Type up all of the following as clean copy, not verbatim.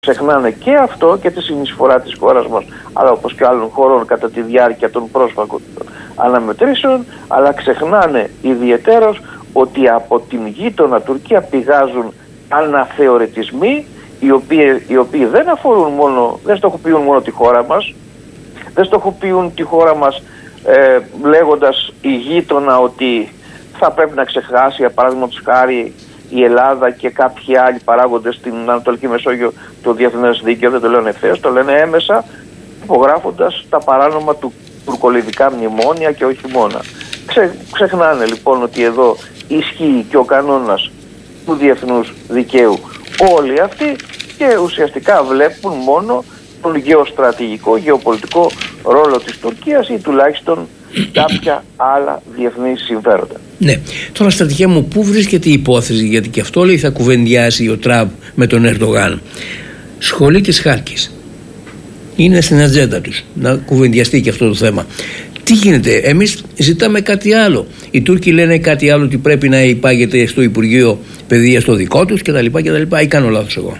Ξεχνάνε και αυτό και τη συνεισφορά της χώρας μας, αλλά όπως και άλλων χωρών κατά τη διάρκεια των πρόσφατων αναμετρήσεων, αλλά ξεχνάνε ιδιαιτέρως ότι από την γείτονα Τουρκία πηγάζουν αναθεωρητισμοί οι οποίοι δεν αφορούν μόνο, δεν στοχοποιούν μόνο τη χώρα μας, δεν στοχοποιούν τη χώρα μας λέγοντας η γείτονα ότι θα πρέπει να ξεχάσει, παραδείγματος χάρη, η Ελλάδα και κάποιοι άλλοι παράγοντες στην Ανατολική Μεσόγειο το διεθνές δίκαιο, δεν το λένε ευθέως, το λένε έμεσα, υπογράφοντας τα παράνομα του τουρκολιβικά μνημόνια και όχι μόνο. Ξεχνάνε λοιπόν ότι εδώ ισχύει και ο κανόνας του διεθνούς δικαίου όλοι αυτοί και ουσιαστικά βλέπουν μόνο τον γεωστρατηγικό, γεωπολιτικό ρόλο της Τουρκίας ή τουλάχιστον κάποια άλλα διεθνή συμφέροντα. Ναι. Τώρα, στρατηγέ μου, πού βρίσκεται η υπόθεση, γιατί και αυτό λέει θα κουβεντιάσει ο Τραμπ με τον Ερντογάν. Σχολή της Χάλκης. Είναι στην ατζέντα τους να κουβεντιαστεί και αυτό το θέμα. Τι γίνεται, εμείς ζητάμε κάτι άλλο. Οι Τούρκοι λένε κάτι άλλο, ότι πρέπει να υπάγεται στο Υπουργείο Παιδείας το δικό τους κτλ. Ή κάνω λάθος εγώ?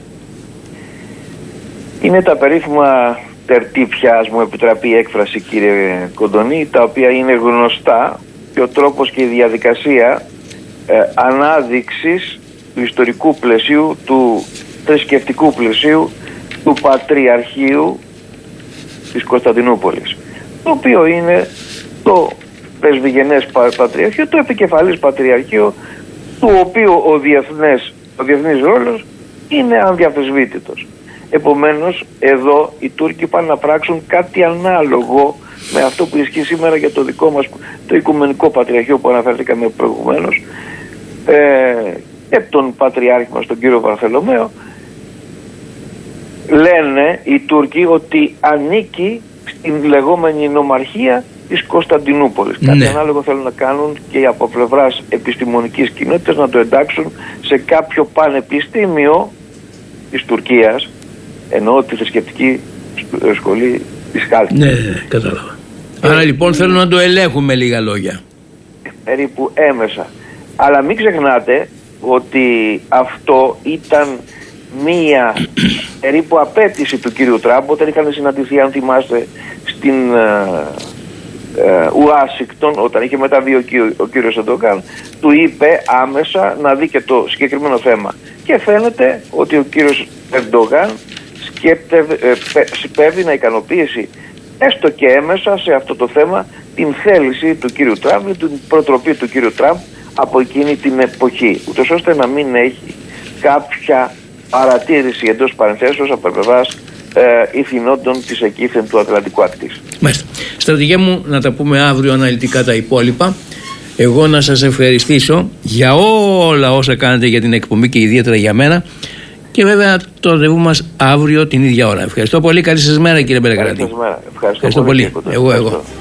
Είναι τα περίφημα τερτύπια, ας μου επιτραπεί η έκφραση, κύριε Κοντονή, τα οποία είναι γνωστά, και ο τρόπος και η διαδικασία ανάδειξης του ιστορικού πλαισίου, του θρησκευτικού πλαισίου, του Πατριαρχείου της Κωνσταντινούπολης, το οποίο είναι το πρεσβυγενές Πατριαρχείο, το επικεφαλής Πατριαρχείο, του οποίου ο διεθνής ρόλος είναι ανδιαφεσβήτητος. Επομένως, εδώ οι Τούρκοι πάνε να πράξουν κάτι ανάλογο με αυτό που ισχύει σήμερα για το δικό μας, το Οικουμενικό Πατριαρχείο που αναφερθήκαμε προηγουμένως, και τον Πατριάρχη μας, τον κύριο Βαρθολομαίο. Λένε οι Τούρκοι ότι ανήκει στην λεγόμενη νομαρχία της Κωνσταντινούπολης. Ναι. Κάτι ανάλογο θέλουν να κάνουν και από πλευράς επιστημονικής κοινότητας, να το εντάξουν σε κάποιο πανεπιστήμιο της Τουρκίας, εννοώ τη θρησκευτική σχολή της Χάλκης. Ναι, κατάλαβα. Άρα λοιπόν θέλουν να το ελέγχουν με λίγα λόγια. Περίπου έμεσα. Αλλά μην ξεχνάτε ότι αυτό ήταν μία περίπου απέτηση του κύριου Τραμπ όταν είχαν συναντηθεί, αν θυμάστε, στην Ουάσιγκτον, όταν είχε μεταβεί ο κύριος Ερντογάν, του είπε άμεσα να δει και το συγκεκριμένο θέμα. Και φαίνεται ότι ο κύριος Ερντογάν σκέπτεται να ικανοποιήσει έστω και έμεσα σε αυτό το θέμα την θέληση του κύριου Τραμπ, την προτροπή του κύριου Τραμπ από εκείνη την εποχή, ούτως ώστε να μην έχει κάποια παρατήρηση εντός παρενθέσεως από πλευράς ηθινόντων της εκείθεν του Ατλαντικού ακτής. Μάλιστα. Στρατηγέ μου, να τα πούμε αύριο αναλυτικά τα υπόλοιπα. Εγώ να σας ευχαριστήσω για όλα όσα κάνετε για την εκπομπή και ιδιαίτερα για μένα. Και βέβαια το ραντεβού μας αύριο την ίδια ώρα. Ευχαριστώ πολύ. Καλή σας μέρα, κύριε Μπελεγράτη. Ευχαριστώ πολύ. Εγώ.